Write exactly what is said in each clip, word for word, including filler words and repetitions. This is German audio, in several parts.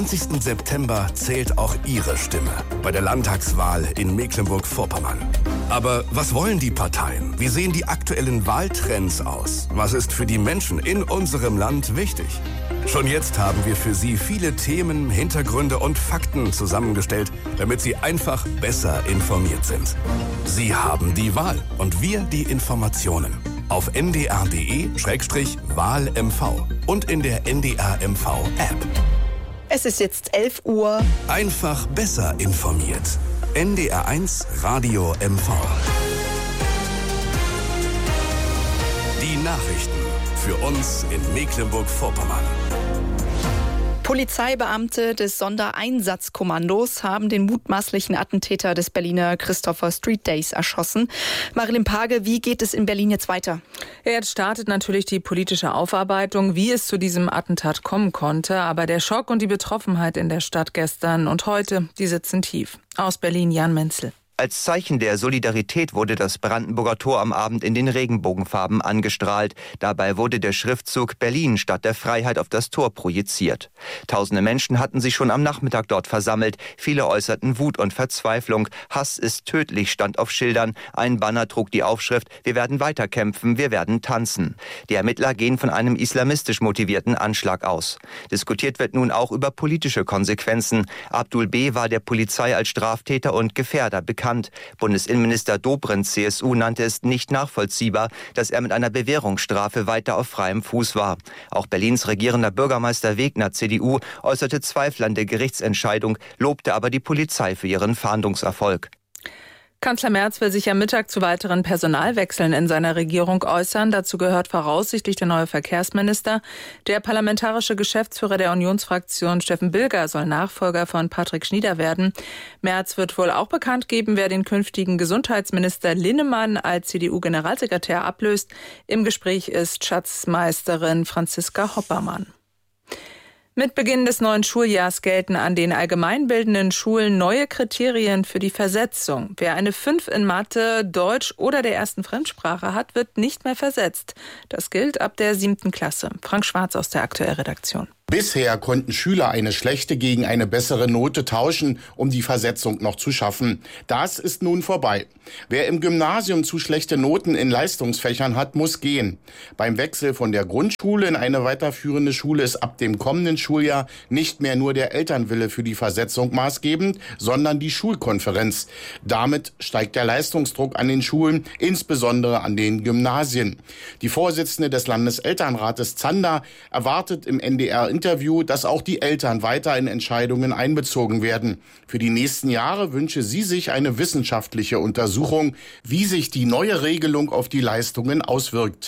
zwanzigsten September zählt auch Ihre Stimme bei der Landtagswahl in Mecklenburg-Vorpommern. Aber was wollen die Parteien? Wie sehen die aktuellen Wahltrends aus? Was ist für die Menschen in unserem Land wichtig? Schon jetzt haben wir für Sie viele Themen, Hintergründe und Fakten zusammengestellt, damit Sie einfach besser informiert sind. Sie haben die Wahl und wir die Informationen. Auf n d r punkt d e slash wahl m v und in der N D R M V-App. Es ist jetzt elf Uhr. Einfach besser informiert. N D R eins Radio M V. Die Nachrichten für uns in Mecklenburg-Vorpommern. Polizeibeamte des Sondereinsatzkommandos haben den mutmaßlichen Attentäter des Berliner Christopher Street Days erschossen. Marilyn Page, wie geht es in Berlin jetzt weiter? Ja, jetzt startet natürlich die politische Aufarbeitung, wie es zu diesem Attentat kommen konnte. Aber der Schock und die Betroffenheit in der Stadt gestern und heute, die sitzen tief. Aus Berlin, Jan Menzel. Als Zeichen der Solidarität wurde das Brandenburger Tor am Abend in den Regenbogenfarben angestrahlt. Dabei wurde der Schriftzug Berlin Stadt der Freiheit auf das Tor projiziert. Tausende Menschen hatten sich schon am Nachmittag dort versammelt. Viele äußerten Wut und Verzweiflung. Hass ist tödlich, stand auf Schildern. Ein Banner trug die Aufschrift: Wir werden weiterkämpfen, wir werden tanzen. Die Ermittler gehen von einem islamistisch motivierten Anschlag aus. Diskutiert wird nun auch über politische Konsequenzen. Abdul B. war der Polizei als Straftäter und Gefährder bekannt. Bundesinnenminister Dobrindt, C S U, nannte es nicht nachvollziehbar, dass er mit einer Bewährungsstrafe weiter auf freiem Fuß war. Auch Berlins regierender Bürgermeister Wegner, C D U, äußerte Zweifel an der Gerichtsentscheidung, lobte aber die Polizei für ihren Fahndungserfolg. Kanzler Merz will sich am Mittag zu weiteren Personalwechseln in seiner Regierung äußern. Dazu gehört voraussichtlich der neue Verkehrsminister. Der parlamentarische Geschäftsführer der Unionsfraktion, Steffen Bilger, soll Nachfolger von Patrick Schnieder werden. Merz wird wohl auch bekannt geben, wer den künftigen Gesundheitsminister Linnemann als C D U-Generalsekretär ablöst. Im Gespräch ist Schatzmeisterin Franziska Hoppermann. Mit Beginn des neuen Schuljahrs gelten an den allgemeinbildenden Schulen neue Kriterien für die Versetzung. Wer eine fünf in Mathe, Deutsch oder der ersten Fremdsprache hat, wird nicht mehr versetzt. Das gilt ab der siebten Klasse. Frank Schwarz aus der Aktuell-Redaktion. Bisher konnten Schüler eine schlechte gegen eine bessere Note tauschen, um die Versetzung noch zu schaffen. Das ist nun vorbei. Wer im Gymnasium zu schlechte Noten in Leistungsfächern hat, muss gehen. Beim Wechsel von der Grundschule in eine weiterführende Schule ist ab dem kommenden Schuljahr nicht mehr nur der Elternwille für die Versetzung maßgebend, sondern die Schulkonferenz. Damit steigt der Leistungsdruck an den Schulen, insbesondere an den Gymnasien. Die Vorsitzende des Landeselternrates Zander erwartet im N D R Interview, dass auch die Eltern weiter in Entscheidungen einbezogen werden. Für die nächsten Jahre wünsche sie sich eine wissenschaftliche Untersuchung, wie sich die neue Regelung auf die Leistungen auswirkt.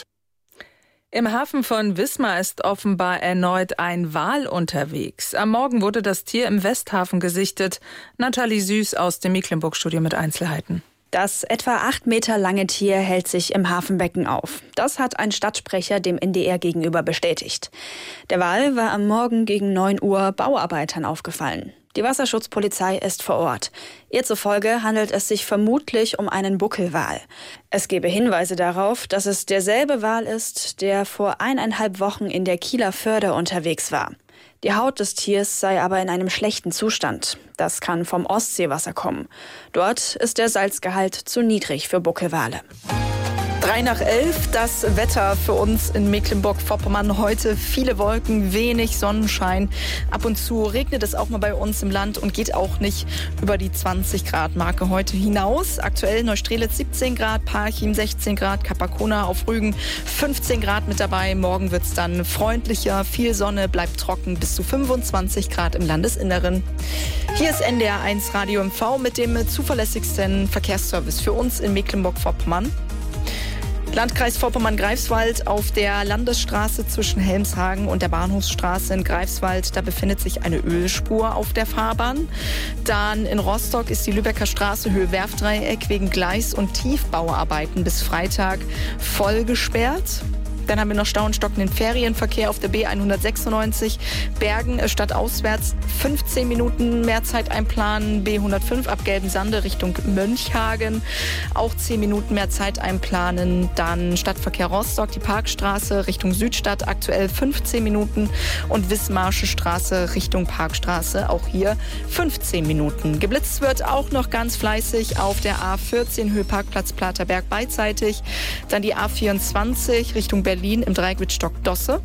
Im Hafen von Wismar ist offenbar erneut ein Wal unterwegs. Am Morgen wurde das Tier im Westhafen gesichtet. Nathalie Süß aus dem Mecklenburg-Studio mit Einzelheiten. Das etwa acht Meter lange Tier hält sich im Hafenbecken auf. Das hat ein Stadtsprecher dem N D R gegenüber bestätigt. Der Wal war am Morgen gegen neun Uhr Bauarbeitern aufgefallen. Die Wasserschutzpolizei ist vor Ort. Ihr zufolge handelt es sich vermutlich um einen Buckelwal. Es gebe Hinweise darauf, dass es derselbe Wal ist, der vor eineinhalb Wochen in der Kieler Förde unterwegs war. Die Haut des Tiers sei aber in einem schlechten Zustand. Das kann vom Ostseewasser kommen. Dort ist der Salzgehalt zu niedrig für Buckelwale. Drei nach elf, das Wetter für uns in Mecklenburg-Vorpommern heute. Viele Wolken, wenig Sonnenschein. Ab und zu regnet es auch mal bei uns im Land und geht auch nicht über die zwanzig Grad Marke heute hinaus. Aktuell Neustrelitz siebzehn Grad, Parchim sechzehn Grad, Kapakona auf Rügen fünfzehn Grad mit dabei. Morgen wird es dann freundlicher, viel Sonne, bleibt trocken, bis zu fünfundzwanzig Grad im Landesinneren. Hier ist N D R eins Radio M V mit dem zuverlässigsten Verkehrsservice für uns in Mecklenburg-Vorpommern. Landkreis Vorpommern-Greifswald auf der Landesstraße zwischen Helmshagen und der Bahnhofsstraße in Greifswald. Da befindet sich eine Ölspur auf der Fahrbahn. Dann in Rostock ist die Lübecker Straße Höhe Werftdreieck wegen Gleis- und Tiefbauarbeiten bis Freitag voll gesperrt. Dann haben wir noch Stau und stockenden Ferienverkehr auf der B hundertsechsundneunzig. Bergen stadtauswärts fünfzehn Minuten mehr Zeit einplanen. B hundertfünf ab Gelbensande Richtung Mönchhagen. Auch zehn Minuten mehr Zeit einplanen. Dann Stadtverkehr Rostock, die Parkstraße Richtung Südstadt aktuell fünfzehn Minuten. Und Wismarsche Straße Richtung Parkstraße auch hier fünfzehn Minuten. Geblitzt wird auch noch ganz fleißig auf der A vierzehn Höheparkplatz Platerberg beidseitig. Dann die A vierundzwanzig Richtung Berlin im Dreieck mit Stockdosse.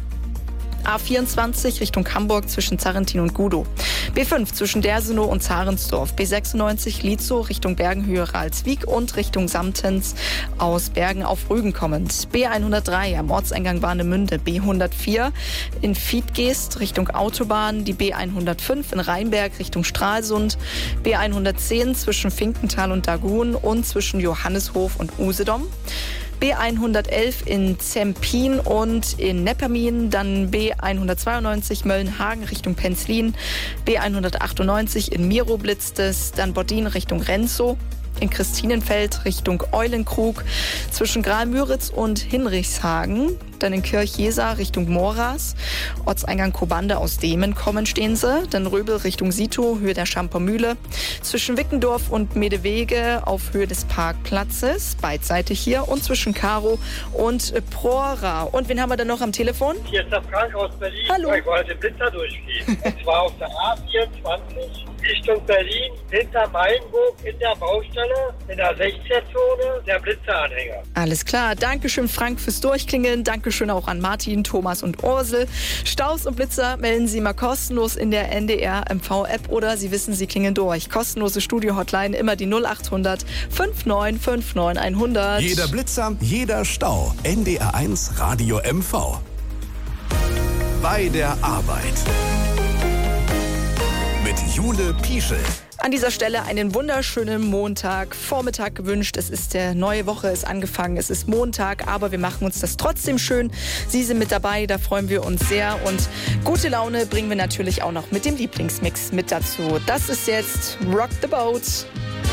A vierundzwanzig Richtung Hamburg zwischen Zarrentin und Gudow. B fünf zwischen Dersenow und Zarensdorf. B sechsundneunzig Lietzow Richtung Bergenhöhe Ralswiek und Richtung Samtens aus Bergen auf Rügen kommend. B hundertdrei am Ortseingang Warnemünde. B hundertvier in Fiedgeest Richtung Autobahn. Die B hundertfünf in Rheinberg Richtung Stralsund. B hundertzehn zwischen Finkenthal und Dagun und zwischen Johanneshof und Usedom. B hundertelf in Zempin und in Neppermin, dann B hundertzweiundneunzig Möllenhagen Richtung Penzlin, B hundertachtundneunzig in Miro blitzt es, dann Boddin Richtung Renzow, in Christinenfeld Richtung Eulenkrug, zwischen Graal-Müritz und Hinrichshagen, dann in Kirch-Jesa Richtung Moras, Ortseingang Kobande aus Demen kommen stehen sie, dann Röbel Richtung Sito, Höhe der Schampermühle, zwischen Wickendorf und Medewege auf Höhe des Parkplatzes, beidseitig hier, und zwischen Karo und Prora. Und wen haben wir denn noch am Telefon? Hier ist der Frank aus Berlin. Hallo. Ich wollte den Blitzer durchgehen. Und zwar auf der A vierundzwanzig Richtung Berlin, hinter Mainburg in der Baustelle, in der sechzehn-Zone, der Blitzeranhänger. Alles klar. Dankeschön, Frank, fürs Durchklingeln. Dankeschön auch an Martin, Thomas und Ursel. Staus und Blitzer melden Sie mal kostenlos in der N D R M V-App oder Sie wissen, Sie klingeln durch. Kostenlose Studio-Hotline, immer die null achthundert neunundfünfzig neunundfünfzig hundert. Jeder Blitzer, jeder Stau. N D R eins Radio M V. Bei der Arbeit. Mit Jule Pieschel. An dieser Stelle einen wunderschönen Montagvormittag gewünscht. Es ist der neue Woche, ist angefangen, es ist Montag, aber wir machen uns das trotzdem schön. Sie sind mit dabei, da freuen wir uns sehr. Und gute Laune bringen wir natürlich auch noch mit dem Lieblingsmix mit dazu. Das ist jetzt Rock the Boat.